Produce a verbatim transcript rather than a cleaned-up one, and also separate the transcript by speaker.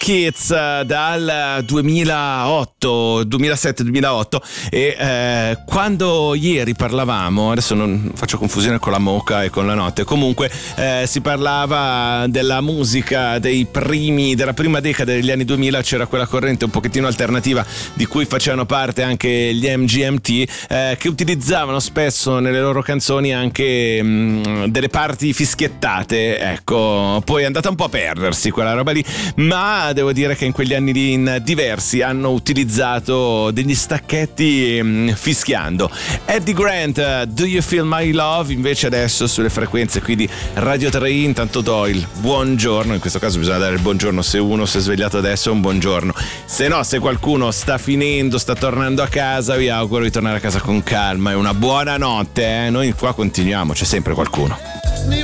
Speaker 1: Kids uh, dal duemilaotto, duemilasette duemilaotto e eh, quando ieri parlavamo, adesso non faccio confusione con la Mocha e con la notte, comunque eh, si parlava della musica dei primi, della prima decade degli anni duemila, c'era quella corrente un pochettino alternativa di cui facevano parte anche gli M G M T, eh, che utilizzavano spesso nelle loro canzoni anche mh, delle parti fischiettate, ecco, poi è andata un po' a perdersi quella roba lì, ma devo dire che in quegli anni lì in diversi hanno utilizzato degli stacchetti mh, fischiando. Eddie Grant, Do You Feel My Love, invece adesso sulle frequenze qui di Radio tre. Intanto do il buongiorno, in questo caso bisogna dare il buongiorno, se uno si è svegliato adesso è un buongiorno, se no, se qualcuno sta finendo, sta tornando a casa, vi auguro di tornare a casa con calma e una buona notte, eh? Noi qua continuiamo, c'è sempre qualcuno.